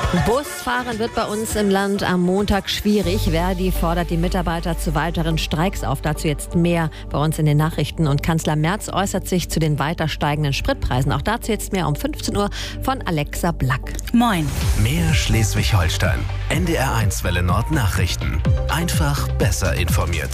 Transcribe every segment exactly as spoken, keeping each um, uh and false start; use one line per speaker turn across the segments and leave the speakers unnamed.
Busfahren wird bei uns im Land am Montag schwierig. Verdi fordert die Mitarbeiter zu weiteren Streiks auf. Dazu jetzt mehr bei uns in den Nachrichten. Und Kanzler Merz äußert sich zu den weiter steigenden Spritpreisen. Auch dazu jetzt mehr um fünfzehn Uhr von Alexa Black.
Moin.
Mehr Schleswig-Holstein. N D R eins Welle Nord Nachrichten. Einfach besser informiert.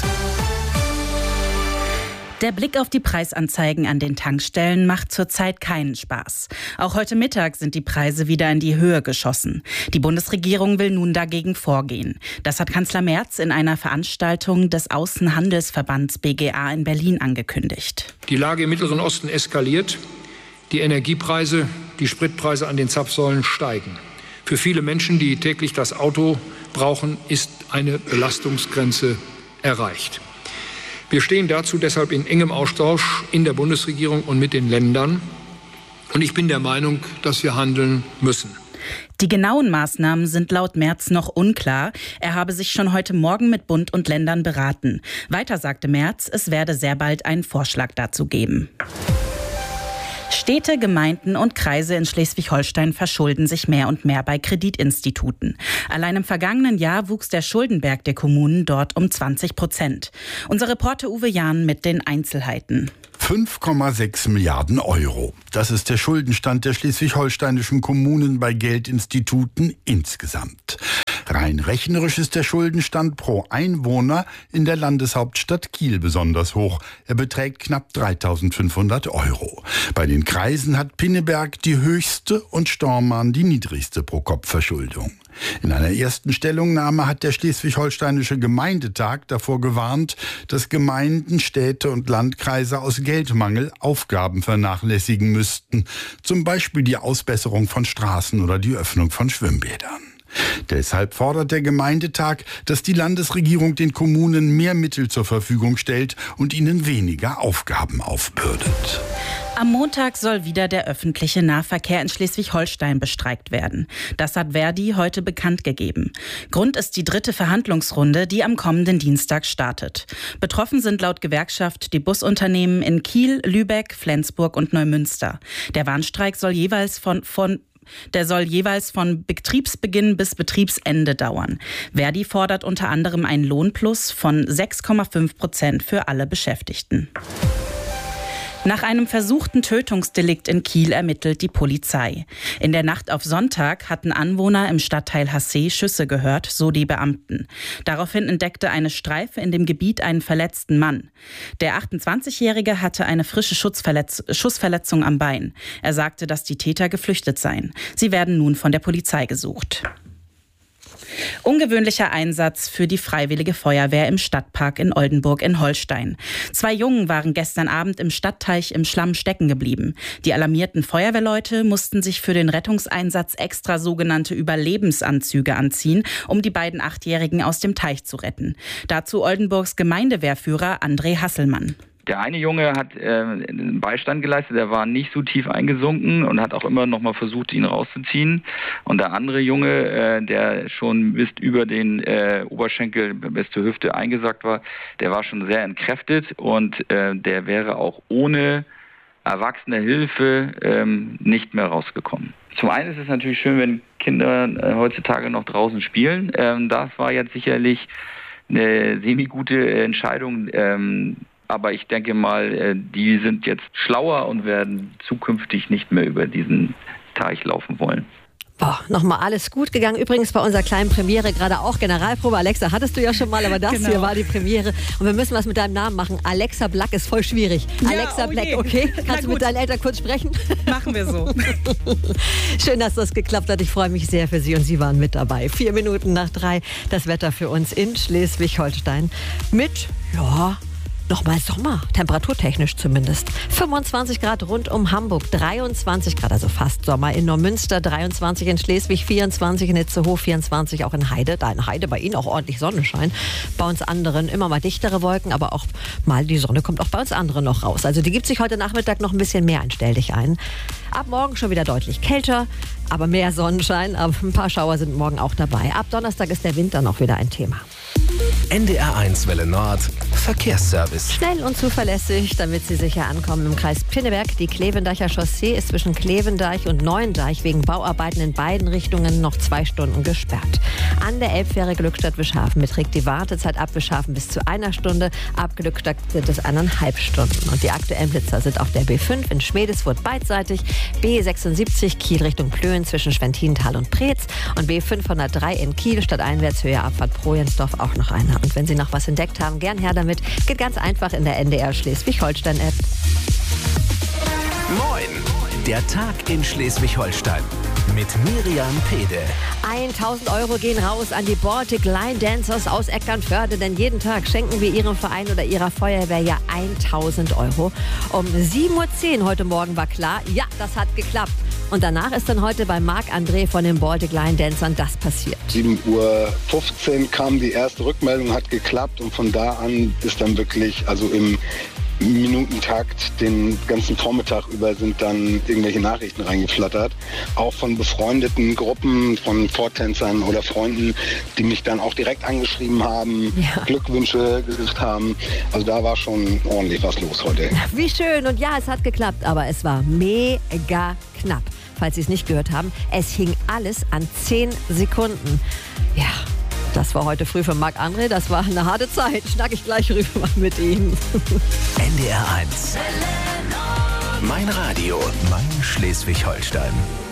Der Blick auf die Preisanzeigen an den Tankstellen macht zurzeit keinen Spaß. Auch heute Mittag sind die Preise wieder in die Höhe geschossen. Die Bundesregierung will nun dagegen vorgehen. Das hat Kanzler Merz in einer Veranstaltung des Außenhandelsverbands B G A in Berlin angekündigt.
Die Lage im Mittleren Osten eskaliert. Die Energiepreise, die Spritpreise an den Zapfsäulen steigen. Für viele Menschen, die täglich das Auto brauchen, ist eine Belastungsgrenze erreicht. Wir stehen dazu deshalb in engem Austausch in der Bundesregierung und mit den Ländern. Und ich bin der Meinung, dass wir handeln müssen.
Die genauen Maßnahmen sind laut Merz noch unklar. Er habe sich schon heute Morgen mit Bund und Ländern beraten. Weiter sagte Merz, es werde sehr bald einen Vorschlag dazu geben. Städte, Gemeinden und Kreise in Schleswig-Holstein verschulden sich mehr und mehr bei Kreditinstituten. Allein im vergangenen Jahr wuchs der Schuldenberg der Kommunen dort um zwanzig Prozent. Unser Reporter Uwe Jahn mit den Einzelheiten.
fünf Komma sechs Milliarden Euro. Das ist der Schuldenstand der schleswig-holsteinischen Kommunen bei Geldinstituten insgesamt. Rein rechnerisch ist der Schuldenstand pro Einwohner in der Landeshauptstadt Kiel besonders hoch. Er beträgt knapp dreitausendfünfhundert Euro. Bei den Kreisen hat Pinneberg die höchste und Stormarn die niedrigste Pro-Kopf-Verschuldung. In einer ersten Stellungnahme hat der Schleswig-Holsteinische Gemeindetag davor gewarnt, dass Gemeinden, Städte und Landkreise aus Geldmangel Aufgaben vernachlässigen müssten. Zum Beispiel die Ausbesserung von Straßen oder die Öffnung von Schwimmbädern. Deshalb fordert der Gemeindetag, dass die Landesregierung den Kommunen mehr Mittel zur Verfügung stellt und ihnen weniger Aufgaben aufbürdet.
Am Montag soll wieder der öffentliche Nahverkehr in Schleswig-Holstein bestreikt werden. Das hat Verdi heute bekannt gegeben. Grund ist die dritte Verhandlungsrunde, die am kommenden Dienstag startet. Betroffen sind laut Gewerkschaft die Busunternehmen in Kiel, Lübeck, Flensburg und Neumünster. Der Warnstreik soll jeweils von, von Der soll jeweils von Betriebsbeginn bis Betriebsende dauern. Verdi fordert unter anderem einen Lohnplus von sechs Komma fünf Prozent für alle Beschäftigten. Nach einem versuchten Tötungsdelikt in Kiel ermittelt die Polizei. In der Nacht auf Sonntag hatten Anwohner im Stadtteil Hassee Schüsse gehört, so die Beamten. Daraufhin entdeckte eine Streife in dem Gebiet einen verletzten Mann. Der achtundzwanzigjährige hatte eine frische Schussverletz- Schussverletzung am Bein. Er sagte, dass die Täter geflüchtet seien. Sie werden nun von der Polizei gesucht. Ungewöhnlicher Einsatz für die Freiwillige Feuerwehr im Stadtpark in Oldenburg in Holstein. Zwei Jungen waren gestern Abend im Stadtteich im Schlamm stecken geblieben. Die alarmierten Feuerwehrleute mussten sich für den Rettungseinsatz extra sogenannte Überlebensanzüge anziehen, um die beiden Achtjährigen aus dem Teich zu retten. Dazu Oldenburgs Gemeindewehrführer André Hasselmann.
Der eine Junge hat äh, Beistand geleistet, der war nicht so tief eingesunken und hat auch immer noch mal versucht, ihn rauszuziehen. Und der andere Junge, äh, der schon bis über den äh, Oberschenkel bis zur Hüfte eingesackt war, der war schon sehr entkräftet und äh, der wäre auch ohne erwachsene Hilfe ähm, nicht mehr rausgekommen. Zum einen ist es natürlich schön, wenn Kinder äh, heutzutage noch draußen spielen. Ähm, das war jetzt sicherlich eine semi-gute Entscheidung. Ähm, Aber ich denke mal, die sind jetzt schlauer und werden zukünftig nicht mehr über diesen Teich laufen wollen.
Boah, nochmal alles gut gegangen. Übrigens bei unserer kleinen Premiere gerade auch Generalprobe. Alexa hattest du ja schon mal, aber das genau. Hier war die Premiere. Und wir müssen was mit deinem Namen machen. Alexa Black ist voll schwierig. Ja, Alexa oh Black, je. Okay? Kannst du mit deinen Eltern kurz sprechen?
Machen wir so.
Schön, dass das geklappt hat. Ich freue mich sehr für Sie und Sie waren mit dabei. Vier Minuten nach drei das Wetter für uns in Schleswig-Holstein mit, ja... Nochmal Sommer, temperaturtechnisch zumindest. fünfundzwanzig Grad rund um Hamburg, dreiundzwanzig Grad, also fast Sommer in Neumünster, dreiundzwanzig in Schleswig, vierundzwanzig in Itzehoe, vierundzwanzig auch in Heide. Da in Heide bei Ihnen auch ordentlich Sonnenschein. Bei uns anderen immer mal dichtere Wolken, aber auch mal die Sonne kommt auch bei uns anderen noch raus. Also die gibt sich heute Nachmittag noch ein bisschen mehr ein, stell dich ein. Ab morgen schon wieder deutlich kälter, aber mehr Sonnenschein. Aber ein paar Schauer sind morgen auch dabei. Ab Donnerstag ist der Wind dann auch wieder ein Thema.
N D R eins Welle Nord, Verkehrsservice.
Schnell und zuverlässig, damit Sie sicher ankommen im Kreis Pinneberg. Die Klevendacher Chaussee ist zwischen Klevendeich und Neuendeich wegen Bauarbeiten in beiden Richtungen noch zwei Stunden gesperrt. An der Elbfähre Glückstadt-Wischhafen beträgt die Wartezeit ab Wischhafen bis zu einer Stunde. Ab Glückstadt sind es eineinhalb Stunden. Und die aktuellen Blitzer sind auf der B fünf in Schmedeswurth beidseitig, B sechsundsiebzig Kiel Richtung Plön zwischen Schwentintal und Preetz und B fünfhundertdrei in Kiel stadteinwärts Höhe Abfahrt Projensdorf auch noch einer. Und wenn Sie noch was entdeckt haben, gern her damit. Geht ganz einfach in der N D R Schleswig-Holstein-App.
Moin! Der Tag in Schleswig-Holstein mit Miriam Pede.
tausend Euro gehen raus an die Baltic Line Dancers aus Eckernförde, denn jeden Tag schenken wir ihrem Verein oder ihrer Feuerwehr ja tausend Euro. Um sieben Uhr zehn heute Morgen war klar, ja, das hat geklappt. Und danach ist dann heute bei Marc-André von den Baltic Line Dancern das passiert.
sieben Uhr fünfzehn kam die erste Rückmeldung, hat geklappt und von da an ist dann wirklich, also im Minutentakt den ganzen Vormittag über sind dann irgendwelche Nachrichten reingeflattert. Auch von befreundeten Gruppen, von Vortänzern oder Freunden, die mich dann auch direkt angeschrieben haben, ja. Glückwünsche gesagt haben. Also da war schon ordentlich was los heute.
Wie schön. Und ja, es hat geklappt, aber es war mega knapp. Falls Sie es nicht gehört haben, es hing alles an zehn Sekunden. Ja. Das war heute früh für Marc-André, das war eine harte Zeit. Schnack ich gleich rüber mit ihm.
N D R eins. Mein Radio, mein Schleswig-Holstein.